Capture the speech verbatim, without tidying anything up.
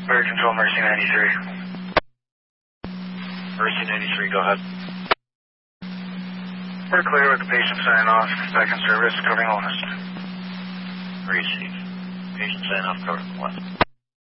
Bird Control, Mercy ninety-three. Mercy ninety-three, go ahead. We're clear with the patient sign off. Back in service, covering all west. Receive. Patient sign off, covering west.